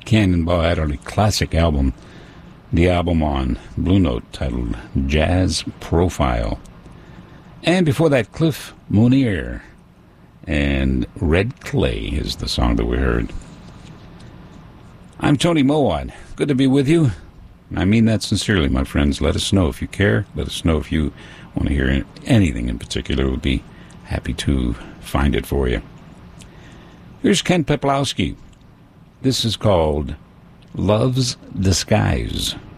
Cannonball had on a classic album, the album on Blue Note titled Jazz Profile. And before that, Cliff Mounier and Red Clay is the song that we heard. I'm Tony Mowat. Good to be with you. I mean that sincerely, my friends. Let us know if you care. Let us know if you want to hear anything in particular. We'll be happy to find it for you. Here's Ken Peplowski. This is called Love's Disguise.